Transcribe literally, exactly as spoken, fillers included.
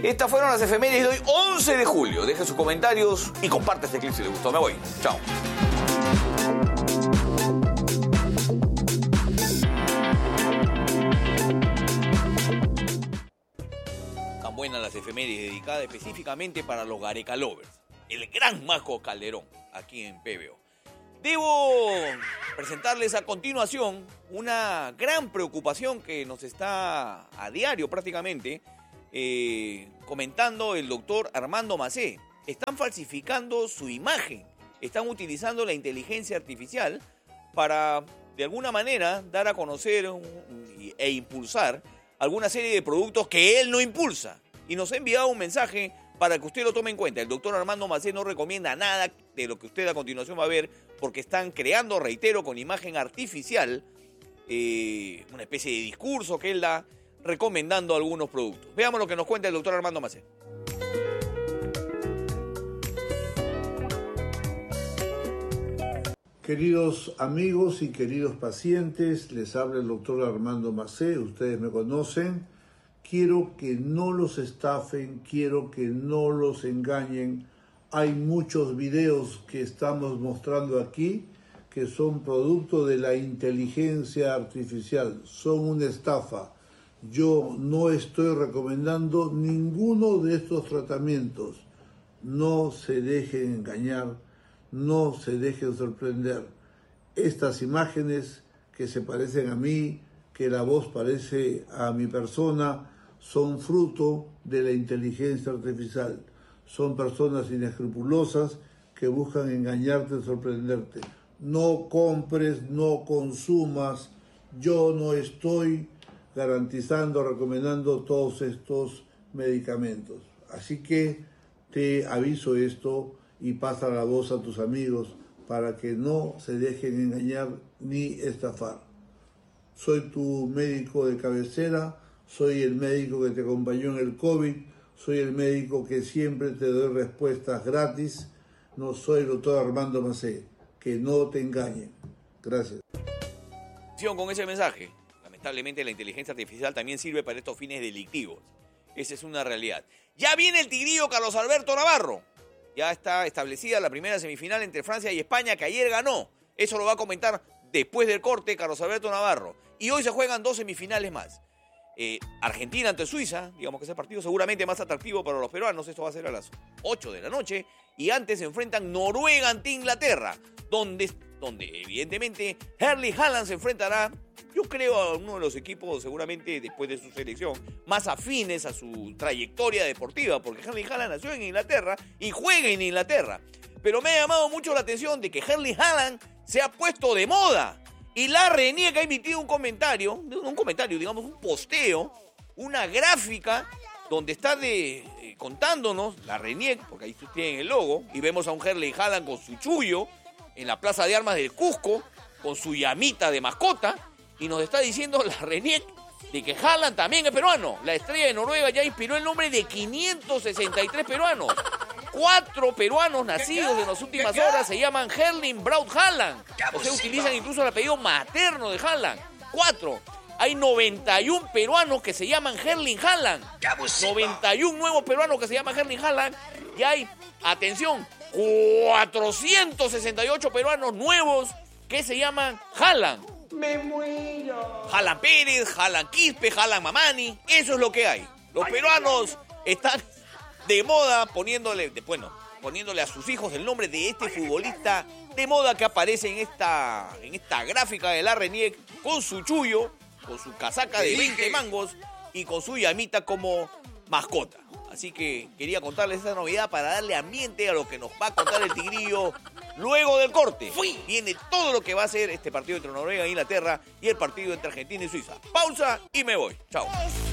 Estas fueron las efemérides de hoy, once de julio. Deje sus comentarios y comparte este clip si le gustó. Me voy. Chao. Tan buenas las efemérides dedicadas específicamente para los Gareca Lovers. El gran Majo Calderón, aquí en P B O. Debo presentarles a continuación una gran preocupación que nos está a diario prácticamente eh, comentando el doctor Armando Macé. Están falsificando su imagen, están utilizando la inteligencia artificial para, de alguna manera, dar a conocer e impulsar alguna serie de productos que él no impulsa. Y nos ha enviado un mensaje para que usted lo tome en cuenta. El doctor Armando Macé no recomienda nada de lo que usted a continuación va a ver, porque están creando, reitero, con imagen artificial, eh, una especie de discurso que él da recomendando algunos productos. Veamos lo que nos cuenta el doctor Armando Macé. Queridos amigos y queridos pacientes, les habla el doctor Armando Macé, ustedes me conocen. Quiero que no los estafen, quiero que no los engañen. Hay muchos videos que estamos mostrando aquí que son producto de la inteligencia artificial, son una estafa. Yo no estoy recomendando ninguno de estos tratamientos. No se dejen engañar, no se dejen sorprender. Estas imágenes que se parecen a mí, que la voz parece a mi persona, son fruto de la inteligencia artificial. Son personas inescrupulosas que buscan engañarte, sorprenderte. No compres, no consumas. Yo no estoy garantizando, recomendando todos estos medicamentos. Así que te aviso esto y pasa la voz a tus amigos para que no se dejen engañar ni estafar. Soy tu médico de cabecera, soy el médico que te acompañó en el COVID, soy el médico que siempre te doy respuestas gratis. No soy el doctor Armando Macé. Que no te engañen. Gracias. Con ese mensaje, lamentablemente la inteligencia artificial también sirve para estos fines delictivos. Esa es una realidad. Ya viene el tigrillo Carlos Alberto Navarro. Ya está establecida la primera semifinal entre Francia y España, que ayer ganó. Eso lo va a comentar después del corte Carlos Alberto Navarro. Y hoy se juegan dos semifinales más. Eh, Argentina ante Suiza, digamos que ese partido seguramente más atractivo para los peruanos. Esto va a ser a las ocho de la noche. Y antes se enfrentan Noruega ante Inglaterra, donde, donde evidentemente Erling Haaland se enfrentará, yo creo, a uno de los equipos seguramente después de su selección más afines a su trayectoria deportiva, porque Erling Haaland nació en Inglaterra y juega en Inglaterra. Pero me ha llamado mucho la atención de que Erling Haaland se ha puesto de moda. Y la Reniec ha emitido un comentario, un comentario, digamos, un posteo, una gráfica donde está de, eh, contándonos la Reniec, porque ahí tienen el logo, y vemos a un Erling Haaland con su chullo en la Plaza de Armas del Cusco, con su llamita de mascota, y nos está diciendo la Reniec de que Haaland también es peruano. La estrella de Noruega ya inspiró el nombre de quinientos sesenta y tres peruanos. Cuatro peruanos nacidos en las últimas horas se llaman Erling Braut Haaland. O sea, utilizan incluso el apellido materno de Haaland. Cuatro. Hay noventa y uno peruanos que se llaman Erling Haaland. noventa y uno nuevos peruanos que se llaman Erling Haaland. Y hay, atención, cuatrocientos sesenta y ocho peruanos nuevos que se llaman Haaland. Me muero. Haaland Pérez, Haaland Quispe, Haaland Mamani. Eso es lo que hay. Los peruanos están de moda poniéndole, de, bueno, poniéndole a sus hijos el nombre de este futbolista de moda que aparece en esta, en esta gráfica de la Reniec, con su chullo, con su casaca de veinte mangos y con su llamita como mascota. Así que quería contarles esta novedad para darle ambiente a lo que nos va a contar el tigrillo luego del corte. Fui. Viene todo lo que va a ser este partido entre Noruega e Inglaterra y el partido entre Argentina y Suiza. Pausa y me voy. Chao.